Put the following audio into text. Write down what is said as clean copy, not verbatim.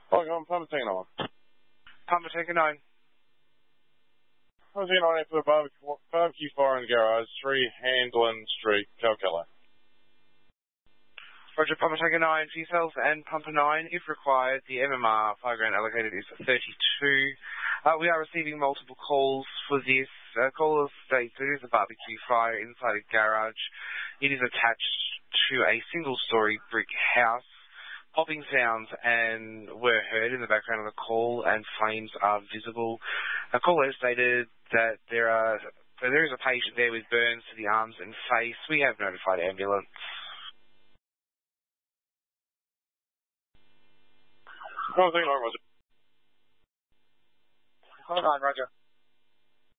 Oh, I'm Pumper Tank 9. Pumper Tank 9. Pumper Tank 9 for the barbecue fire in the garage, 3 Handlin Street, Calcutta. Roger, Pumper Tank 9 for yourself and Pumper 9. If required, the MMR fireground allocated is 32. We are receiving multiple calls for this. Caller states it is a barbecue fire inside a garage. It is attached to a single-story brick house. Popping sounds were heard in the background of the call, and flames are visible. A caller stated that there is a patient there with burns to the arms and face. We have notified ambulance. Pumper Tank 9, Roger. Hold on, Roger.